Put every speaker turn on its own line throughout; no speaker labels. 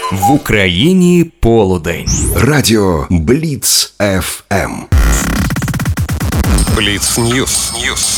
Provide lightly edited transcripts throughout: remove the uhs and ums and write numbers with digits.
В Україні полудень.
Радіо Бліц ФМ.
Бліц Ньюс.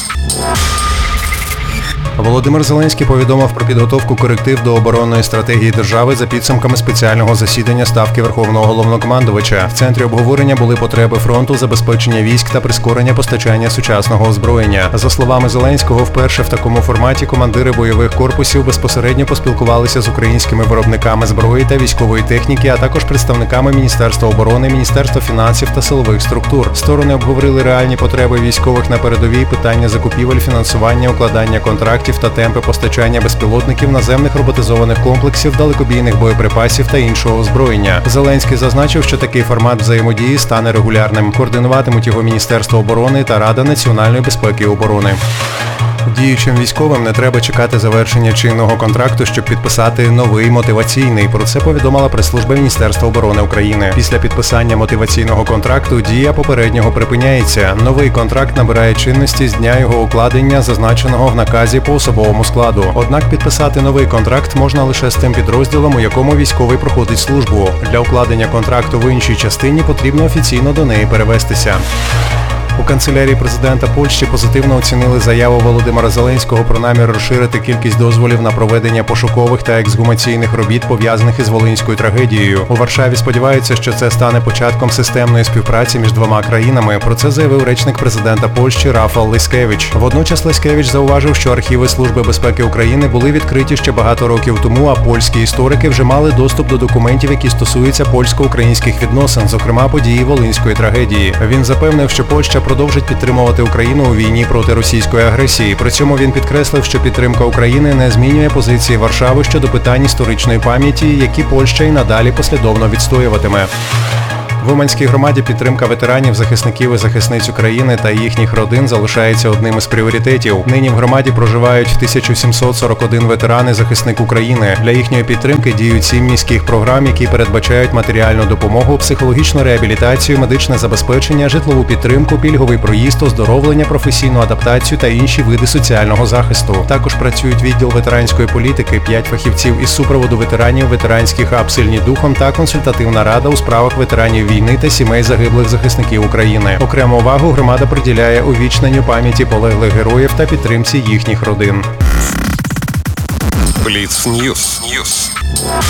Володимир Зеленський повідомив про підготовку коректив до оборонної стратегії держави за підсумками спеціального засідання Ставки Верховного Головнокомандувача. В центрі обговорення були потреби фронту, забезпечення військ та прискорення постачання сучасного озброєння. За словами Зеленського, вперше в такому форматі командири бойових корпусів безпосередньо поспілкувалися з українськими виробниками зброї та військової техніки, а також представниками Міністерства оборони, Міністерства фінансів та силових структур. Сторони обговорили реальні потреби військових на передовій, питання закупівель, фінансування, укладання контрактів та темпи постачання безпілотників, наземних роботизованих комплексів, далекобійних боєприпасів та іншого озброєння. Зеленський зазначив, що такий формат взаємодії стане регулярним. Координуватимуть його Міністерство оборони та Рада національної безпеки і оборони. Діючим військовим не треба чекати завершення чинного контракту, щоб підписати новий мотиваційний. Про це повідомила прес-служба Міністерства оборони України. Після підписання мотиваційного контракту дія попереднього припиняється. Новий контракт набирає чинності з дня його укладення, зазначеного в наказі по особовому складу. Однак підписати новий контракт можна лише з тим підрозділом, у якому військовий проходить службу. Для укладення контракту в іншій частині потрібно офіційно до неї перевестися. У канцелярії президента Польщі позитивно оцінили заяву Володимира Зеленського про намір розширити кількість дозволів на проведення пошукових та ексгумаційних робіт, пов'язаних із Волинською трагедією. У Варшаві сподіваються, що це стане початком системної співпраці між двома країнами. Про це заявив речник президента Польщі Рафал Лискевич. Водночас Лискевич зауважив, що архіви Служби безпеки України були відкриті ще багато років тому, а польські історики вже мали доступ до документів, які стосуються польсько-українських відносин, зокрема події Волинської трагедії. Він запевнив, що Польща продовжить підтримувати Україну у війні проти російської агресії. При цьому він підкреслив, що підтримка України не змінює позиції Варшави щодо питань історичної пам'яті, які Польща й надалі послідовно відстоюватиме. В Уманській громаді підтримка ветеранів, захисників і захисниць України та їхніх родин залишається одним із пріоритетів. Нині в громаді проживають 1741 ветеран і захисник України. Для їхньої підтримки діють 7 міських програм, які передбачають матеріальну допомогу, психологічну реабілітацію, медичне забезпечення, житлову підтримку, пільговий проїзд, оздоровлення, професійну адаптацію та інші види соціального захисту. Також працюють відділ ветеранської політики, 5 фахівців із супроводу ветеранів, ветеранські хаб «Сильні духом» та консультативна рада у справах ветеранів війни та сімей загиблих захисників України. Окрему увагу громада приділяє увічненню пам'яті полеглих героїв та підтримці їхніх родин.
Бліц Ньюс.